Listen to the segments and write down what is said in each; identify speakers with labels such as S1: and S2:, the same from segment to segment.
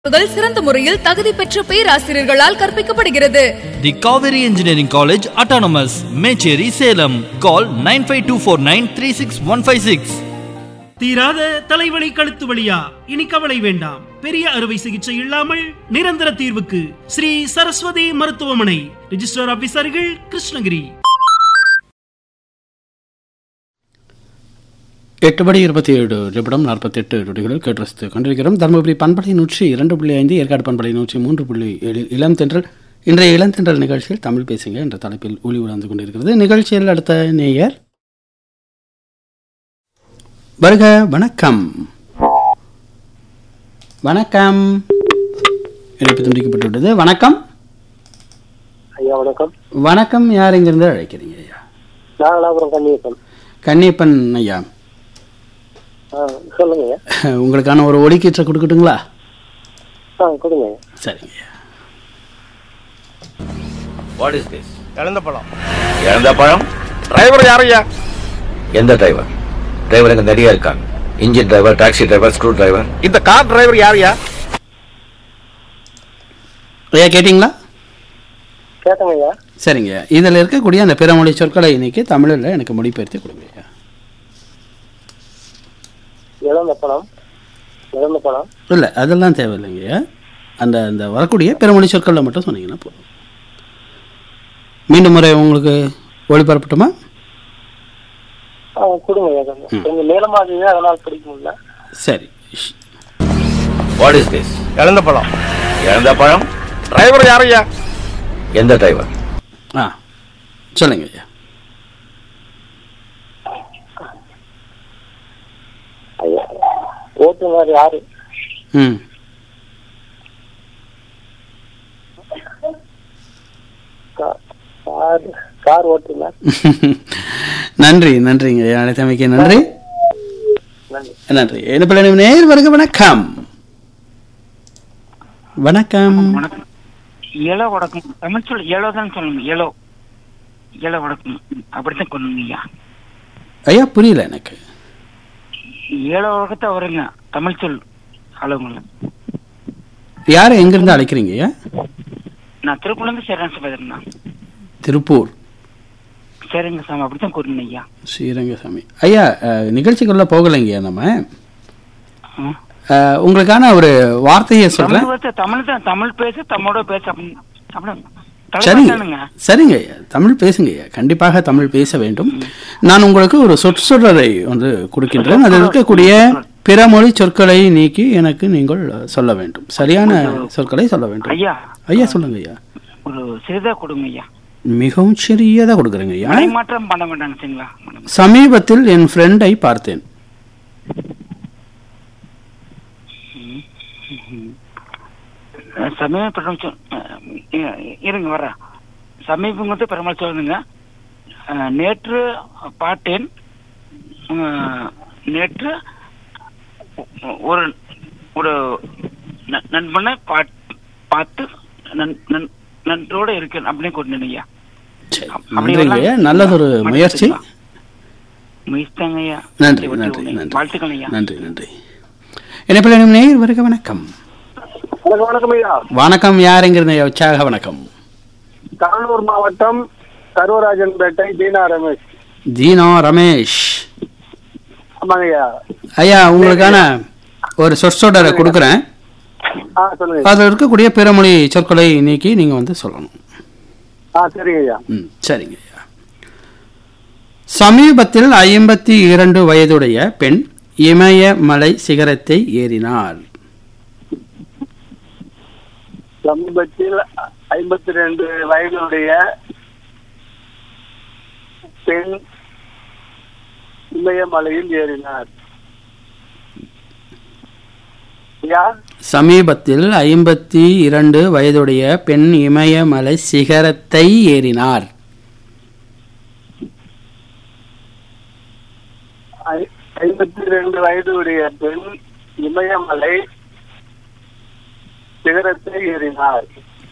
S1: சிறந்த முறையில் தகுதி பெற்ற பேராசிரியர்களால் கற்பிக்கப்படுகிறது.
S2: தி Kaveri engineering college autonomous, Mecheri, Salem. கால் 9524936156.
S3: தீராத தலைவலி கழுத்து வலியா? இனி கவலை வேண்டாம். பெரிய அறுவை சிகிச்சை இல்லாமல் நிரந்தர தீர்வுக்கு ஸ்ரீ சரஸ்வதி மருத்துவமனை. ரிஜிஸ்டர் ஆபீசர்கள் கிருஷ்ணகிரி.
S4: 8:27 கேட்டு கொண்டிருக்கிறோம். தருமபுரி பண்பலை 102.5, ஏற்காடு பண்பலை 103.7 இளம் தென்றல். இன்றைய இளம் தென்றல் நிகழ்ச்சியில் தமிழ் பேசுங்க என்ற தலைப்பில் ஒளி உணர்ந்து கொண்டிருக்கிறது. நிகழ்ச்சியில் அடுத்த நேயர் வருக. வணக்கம். வணக்கம். இணைப்பு துண்டிக்கப்பட்டுவிட்டது. வணக்கம்
S5: ஐயா. வணக்கம்.
S4: வணக்கம். யார் எங்கிருந்து அழைக்கிறீங்க ஐயா?
S5: நாகலாபுரம் கன்னியப்பன்.
S4: கன்னியப்பன் ஐயா,
S5: சொல்லுங்க.
S4: உங்களுக்கான ஒரு ஒலிக்கீற்றை கொடுக்கட்டுங்களா?
S5: கொடுங்க.
S4: சரிங்க.
S6: What is this?
S7: இழந்த பழம்.
S6: இழந்த பழம்?
S7: டிரைவர் யாரையா?
S6: எந்த டிரைவர்? டிரைவருங்க நிறைய இருக்காங்க. Engine driver, taxi driver, screw driver.
S7: இந்த கார் டிரைவர் யாரையா?
S4: ஐயா கேட்டீங்களா?
S5: கேட்டங்க ஐயா.
S4: சரிங்க. இதில் இருக்கக்கூடிய அந்த பிறமொழி சொற்களை இன்னைக்கு தமிழில் எனக்கு மொழிபெயர்த்து கொடுங்க ஐயா.
S5: இழந்த பழம். இழந்த பழம்
S4: இல்லை, அதெல்லாம் தேவையில்லைங்க ஐயா. அந்த அந்த வரக்கூடிய பிறமொழி சொற்களில் மட்டும் சொன்னீங்கன்னா போதும். மீண்டும் முறை உங்களுக்கு ஒளிபரப்பட்டுமா?
S5: கொடுங்க ஐயா. கொஞ்சம் நீளமாக அதனால் பிடிக்கும்ல.
S4: சரி.
S6: What is this?
S7: இழந்த பழம்.
S6: இழந்த பழம்?
S7: டிரைவர் யாரையா?
S6: எந்த டிரைவர்?
S4: சொல்லுங்க ஐயா.
S5: ஐயா, ஓட்டுநர் யாரு? கார் ஓட்டுநர்.
S4: நன்றி. நன்றிங்க ஐயா. அழைத்தமைக்கு நன்றி. நன்றி. என்ன பிள்ளை நேர் வருக. வணக்கம். வணக்கம்.
S8: வணக்கம். ஏலோ வடக்கும் தமிழ் சொல் ஏலோ தான் சொல்லணும். ஏலோ ஏலோ வடக்கும் அப்படித்தான் கொள்ளுங்க ஐயா.
S4: ஐயா புரியல எனக்கு.
S8: ஏலோ வழக்கத்தை வருங்க தமிழ் சொல் அளவுங்கள.
S4: யாரை எங்கிருந்து அழைக்கிறீங்க ஐயா?
S8: நான் திருப்பூர்லேருந்து சேரங்கசாமி.
S4: திருப்பூர்
S8: சேரங்கசாமி அப்படித்தான் கூறணும் ஐயா.
S4: ஸ்ரீரங்கசாமி ஐயா, நிகழ்ச்சிக்குள்ள போகலைங்க நம்ம. உங்களுக்கான ஒரு வார்த்தையை சொல்றேன்.
S8: தமிழ் தான். தமிழ் பேச தமிழோட பேச.
S4: சரிங்க சரிங்க ஐயா, தமிழ் பேசுங்க ஐயா. கண்டிப்பாக தமிழ் பேச வேண்டும். நான் உங்களுக்கு ஒரு சொற்றொடரை வந்து கொடுக்கின்றேன். அதில் இருக்கக்கூடிய பிறமொழி சொற்களை நீக்கி எனக்கு நீங்கள் சொல்ல வேண்டும். சரியான சொற்களை சொல்ல வேண்டும்.
S8: ஐயா
S4: ஐயா சொல்லுங்க ஐயா.
S8: ஒரு சிறிதா கொடுங்க ஐயா.
S4: மிகவும் சிறியதா கொடுக்குறேங்க ஐயா.
S8: மாற்றம் பண்ண வேண்டாங்க சரிங்களா?
S4: சமீபத்தில் என் ஃப்ரெண்டை பார்த்தேன்.
S8: சமீப இருங்க வர சமீபங்கிறது பெருமாள் சொல்லுங்க. நேற்று பார்த்தேன். நேற்று ஒரு ஒரு நண்பனை பார்த்து நன்றோட இருக்கேன் அப்படின்னு கொண்டு ஐயா.
S4: நல்லதொரு முயற்சி.
S8: முயற்சித்தாங்க ஐயா.
S4: நன்றி நன்றி நன்றி.
S8: வாழ்த்துக்கள் ஐயா.
S4: நன்றி நன்றி. என்ன பிள்ளை நேர் வருக. வணக்கம்.
S5: வணக்கம் ஐயா.
S4: வணக்கம். யாருங்கிறது ஐயா? உற்சாக வணக்கம்.
S5: கடலூர் மாவட்டம் கருவராஜன்பேட்டை தீனா ரமேஷ்.
S4: தீனா ரமேஷ்.
S5: ஆமாங்க ஐயா.
S4: ஐயா உங்களுக்கான ஒரு சொற்றொடரை கொடுக்குறேன்.
S5: சொல்லுங்க.
S4: அதில் இருக்கக்கூடிய பிறமொழி சொற்களை நீக்கி நீங்க வந்து சொல்லணும்.
S5: சரிங்க ஐயா.
S4: சரிங்க ஐயா. சமீபத்தில் 52 வயதுடைய பெண் இமயமலை சிகரத்தை ஏறினார்.
S5: சமீபத்தில் 52 வயதுடைய பெண் இமயமலையில் ஏறினார்.
S4: சமீபத்தில் 52 வயதுடைய பெண் இமயமலை சிகரத்தை ஏறினார்.
S5: 52 வயதுடைய பெண் இமயமலை சிகரத்தை ஏறினார்.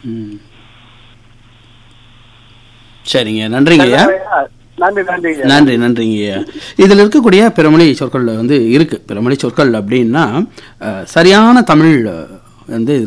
S4: சரிங்க. நன்றிங்க ஐயா. நன்றி நன்றிங்க. இதில் இருக்கக்கூடிய பிறமொழி சொற்கள் வந்து இருக்கு. பிறமொழி சொற்கள் அப்படின்னா சரியான தமிழ் வந்து